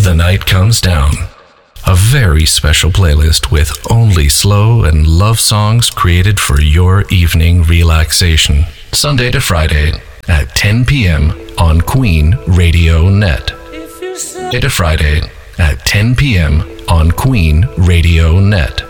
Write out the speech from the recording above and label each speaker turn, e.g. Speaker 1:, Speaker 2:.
Speaker 1: The Night Comes Down. A very special playlist with only slow and love songs created for your evening relaxation. Sunday to Friday at 10 p.m. on Queen Radio Net. Sunday to Friday at 10 p.m. on Queen Radio Net.